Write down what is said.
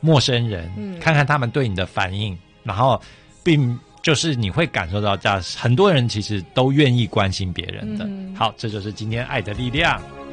陌生人，看看他们对你的反应，然后并就是你会感受到很多人其实都愿意关心别人的。好，这就是今天爱的力量。